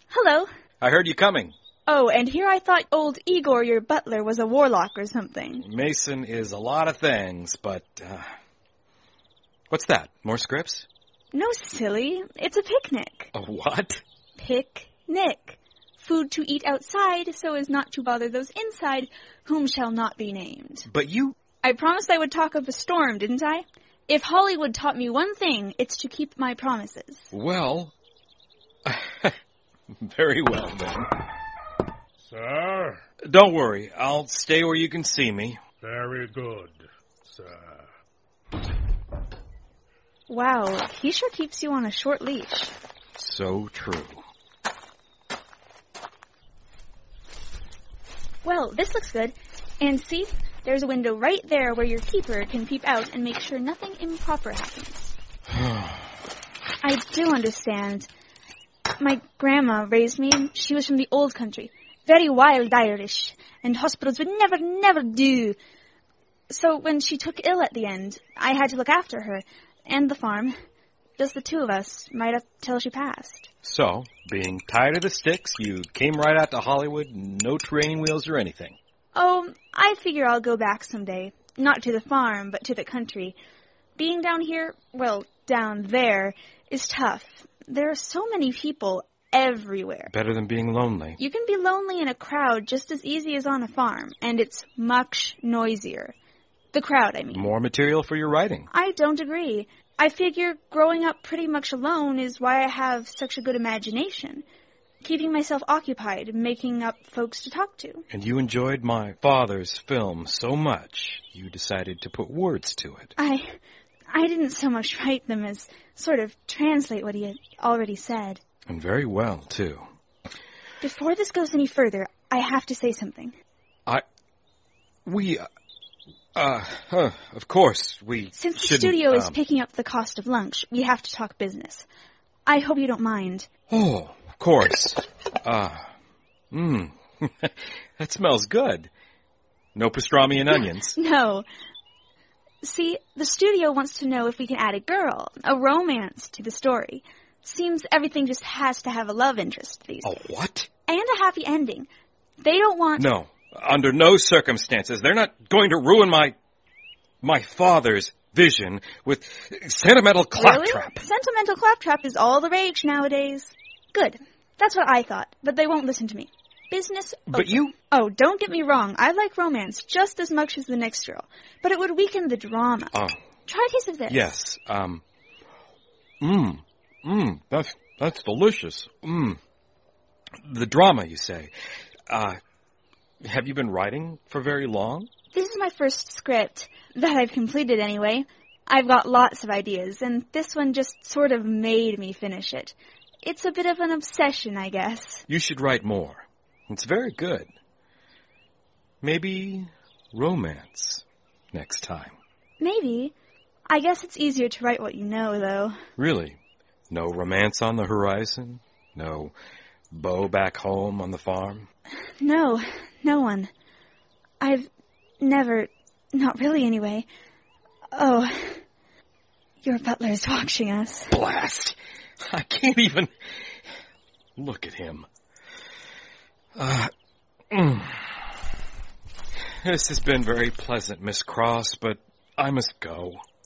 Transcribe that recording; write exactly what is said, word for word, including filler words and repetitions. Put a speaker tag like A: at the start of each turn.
A: Hello.
B: I heard you coming.
A: Oh, and here I thought old Igor, your butler, was a warlock or something.
B: Mason is a lot of things, but, uh... what's that? More scripts?
A: No, silly. It's a picnic.
B: A what?
A: Picnic. Food to eat outside so as not to bother those inside, whom shall not be named.
B: But you...
A: I promised I would talk of a storm, didn't I? If Hollywood taught me one thing, it's to keep my promises.
B: Well... very well, then.
C: Sir?
B: Don't worry. I'll stay where you can see me.
C: Very good, sir.
A: Wow, he sure keeps you on a short leash.
B: So true.
A: Well, this looks good. And see, there's a window right there where your keeper can peep out and make sure nothing improper happens. I do understand. My grandma raised me, and she was from the old country. Very wild Irish, and hospitals would never, never do. So when she took ill at the end, I had to look after her, and the farm. Just the two of us, right up till she passed.
B: So, being tired of the sticks, you came right out to Hollywood, no training wheels or anything.
A: Oh, I figure I'll go back someday. Not to the farm, but to the country. Being down here, well, down there, is tough. There are so many people everywhere.
B: Better than being lonely.
A: You can be lonely in a crowd just as easy as on a farm, and it's much noisier. The crowd, I mean.
B: More material for your writing.
A: I don't agree. I figure growing up pretty much alone is why I have such a good imagination. Keeping myself occupied, making up folks to talk to.
B: And you enjoyed my father's film so much, you decided to put words to it.
A: I... I didn't so much write them as sort of translate what he had already said.
B: And very well, too.
A: Before this goes any further, I have to say something.
B: I... We... Uh, uh of course, we
A: Since the studio
B: um,
A: is picking up the cost of lunch, we have to talk business. I hope you don't mind.
B: Oh, of course. uh, mmm. That smells good. No pastrami and onions.
A: No. See, the studio wants to know if we can add a girl, a romance to the story. Seems everything just has to have a love interest these
B: A
A: days.
B: what?
A: And a happy ending. They don't want...
B: No, under no circumstances. They're not going to ruin my... my father's vision with sentimental claptrap.
A: Really? Sentimental claptrap is all the rage nowadays. Good. That's what I thought, but they won't listen to me. Business over.
B: But you...
A: Oh, don't get me wrong. I like romance just as much as the next girl. But it would weaken the drama.
B: Oh.
A: Try a taste of this.
B: Yes. Um. Mmm. Mmm. That's, that's delicious. Mmm. The drama, you say. Uh, have you been writing for very long?
A: This is my first script. That I've completed anyway. I've got lots of ideas, and this one just sort of made me finish it. It's a bit of an obsession, I guess.
B: You should write more. It's very good. Maybe romance next time.
A: Maybe. I guess it's easier to write what you know, though.
B: Really? No romance on the horizon? No beau back home on the farm?
A: No, no one. I've never... Not really, anyway. Oh, your butler's watching us.
B: Blast! I can't even... Look at him. Uh, mm. This has been very pleasant, Miss Cross, but I must go.